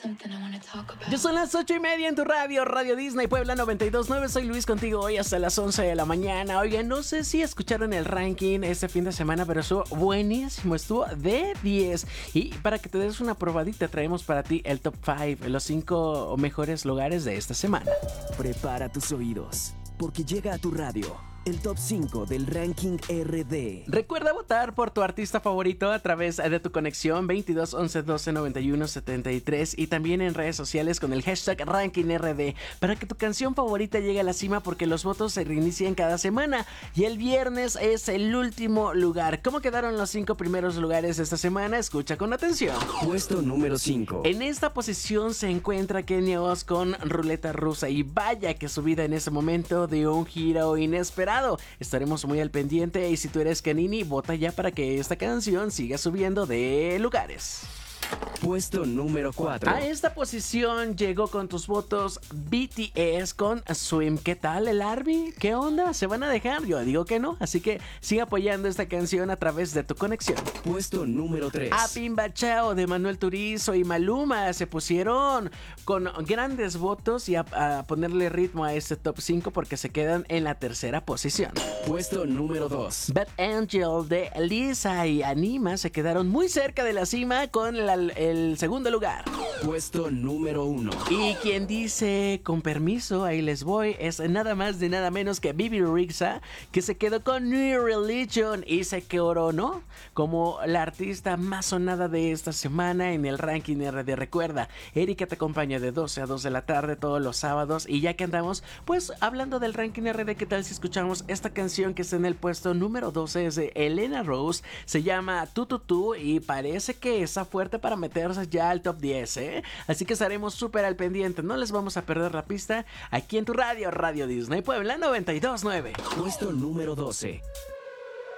Ya son las 8:30 en tu radio, Radio Disney Puebla 92.9. Soy Luis contigo hoy hasta las 11 de la mañana. Oigan, no sé si escucharon el ranking este fin de semana, pero estuvo buenísimo, estuvo de 10. Y para que te des una probadita, traemos para ti el top 5, los 5 mejores lugares de esta semana. Prepara tus oídos, porque llega a tu radio el top 5 del ranking RD. Recuerda votar por tu artista favorito a través de tu conexión 22 11 12 91 73 y también en redes sociales con el hashtag RankingRD para que tu canción favorita llegue a la cima, porque los votos se reinician cada semana y el viernes es el último lugar. ¿Cómo quedaron los 5 primeros lugares de esta semana? Escucha con atención. Puesto número 5. En esta posición se encuentra Kenia Oz con Ruleta Rusa, y vaya que su vida en este momento dio un giro inesperado. Estaremos muy al pendiente, y si tú eres Kenini, vota ya para que esta canción siga subiendo de lugares. Puesto número 4. A esta posición llegó con tus votos BTS con Swim. ¿Qué tal el Army? ¿Qué onda? ¿Se van a dejar? Yo digo que no, así que sigue apoyando esta canción a través de tu conexión. Puesto número 3. A Pimba Chao de Manuel Turizo y Maluma se pusieron con grandes votos y a ponerle ritmo a este top 5, porque se quedan en la tercera posición. Puesto número 2. Bad Angel de Lisa y Anima se quedaron muy cerca de la cima con el segundo lugar. Puesto número 1. Y quien dice con permiso, ahí les voy, es nada más de nada menos que Bibi Rexha, que se quedó con New Religion y se coronó como la artista más sonada de esta semana en el ranking RD. Recuerda, Erika te acompaña de 12 a 2 de la tarde todos los sábados, y ya que andamos pues hablando del ranking RD, ¿qué tal si escuchamos esta canción que está en el puesto número 12? Es de Elena Rose, se llama Tu y parece que está fuerte para meterse ya al top 10, ¿eh? Así que estaremos súper al pendiente, no les vamos a perder la pista aquí en tu radio, Radio Disney Puebla 92.9. Puesto número 12.